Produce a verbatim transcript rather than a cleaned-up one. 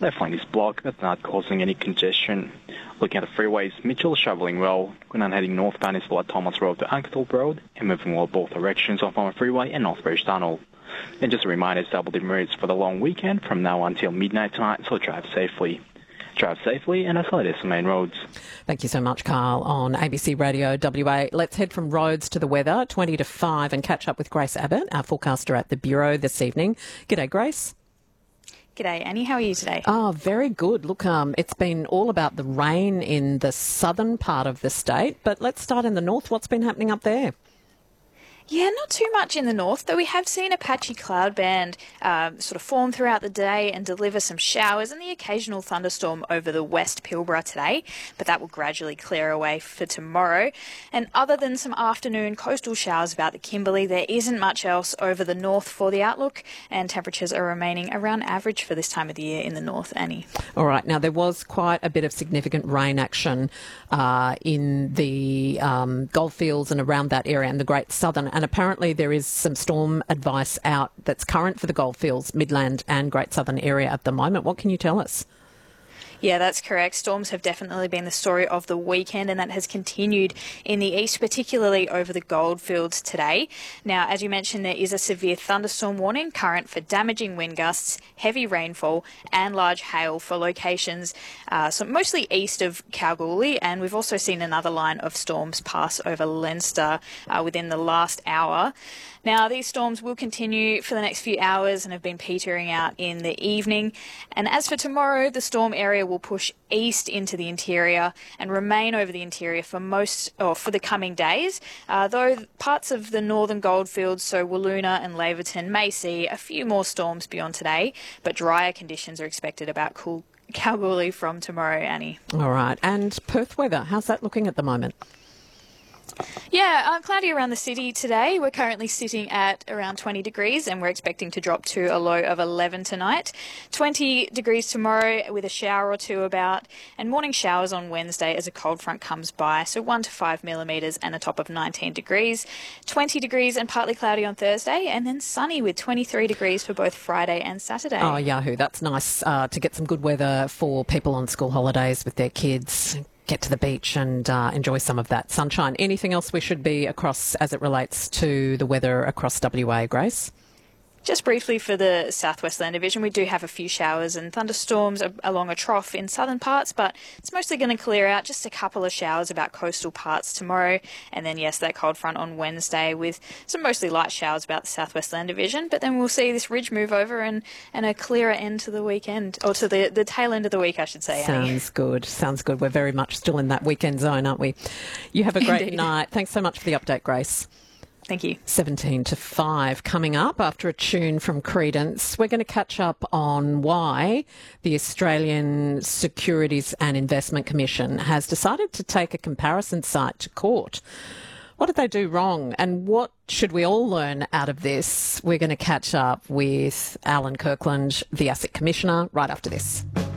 left lane is blocked, but not causing any congestion. Looking at the freeways, Mitchell is travelling well. When heading northbound is below Thomas Road to Ankersthorpe Road, and moving well both directions off Farmer Freeway and Northbridge Tunnel. And just a reminder, it's double digit routes for the long weekend from now until midnight tonight, so drive safely. Drive safely, and that's all it is for main roads. Thank you so much, Carl, on A B C Radio W A. Let's head from roads to the weather, twenty to five, and catch up with Grace Abbott, our forecaster at the Bureau this evening. G'day, Grace. G'day, Annie. How are you today? Oh, very good. Look, um, it's been all about the rain in the southern part of the state, but let's start in the north. What's been happening up there? Yeah, not too much in the north, though we have seen a patchy cloud band um, sort of form throughout the day and deliver some showers and the occasional thunderstorm over the West Pilbara today, but that will gradually clear away for tomorrow. And other than some afternoon coastal showers about the Kimberley, there isn't much else over the north for the outlook, and temperatures are remaining around average for this time of the year in the north, Annie. All right, now there was quite a bit of significant rain action uh, in the um, goldfields and around that area and the Great Southern. And apparently there is some storm advice out that's current for the Goldfields, Midland and Great Southern area at the moment. What can you tell us? Yeah, that's correct. Storms have definitely been the story of the weekend, and that has continued in the east, particularly over the goldfields today. Now, as you mentioned, there is a severe thunderstorm warning current for damaging wind gusts, heavy rainfall and large hail for locations uh, so mostly east of Kalgoorlie, and we've also seen another line of storms pass over Leinster uh, within the last hour. Now, these storms will continue for the next few hours and have been petering out in the evening. And as for tomorrow, the storm area will push east into the interior and remain over the interior for most, or for the coming days, uh, though parts of the northern goldfields, so Wiluna and Laverton, may see a few more storms beyond today, but drier conditions are expected about cool Kalgoorlie from tomorrow, Annie. All right. And Perth weather, how's that looking at the moment? Yeah, uh, cloudy around the city today. We're currently sitting at around twenty degrees and we're expecting to drop to a low of eleven tonight. twenty degrees tomorrow with a shower or two about, and morning showers on Wednesday as a cold front comes by, so one to five millimetres and a top of nineteen degrees. twenty degrees and partly cloudy on Thursday, and then sunny with twenty-three degrees for both Friday and Saturday. Oh, yahoo. That's nice uh, to get some good weather for people on school holidays with their kids. Get to the beach and uh, enjoy some of that sunshine. Anything else we should be across as it relates to the weather across W A, Grace? Just briefly for the Southwest Land Division, we do have a few showers and thunderstorms along a trough in southern parts, but it's mostly going to clear out. Just a couple of showers about coastal parts tomorrow, and then, yes, that cold front on Wednesday with some mostly light showers about the Southwest Land Division, but then we'll see this ridge move over and, and a clearer end to the weekend, or to the, the tail end of the week, I should say, Annie. Sounds good. Sounds good. We're very much still in that weekend zone, aren't we? You have a great Indeed. night. Thanks so much for the update, Grace. Thank you. seventeen to five coming up after a tune from Credence. We're going to catch up on why the Australian Securities and Investment Commission has decided to take a comparison site to court. What did they do wrong, and what should we all learn out of this? We're going to catch up with Alan Kirkland, the Asset Commissioner, right after this.